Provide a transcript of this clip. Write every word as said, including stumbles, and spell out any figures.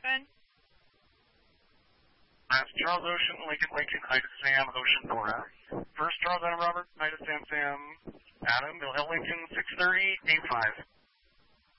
happen? Last Charles Ocean, Lincoln, Lincoln, Ida Sam, Ocean, Nora. First Charles Adam Robert, Ida Sam Sam, Adam, Bill Hill Lincoln, six thirty, eight five.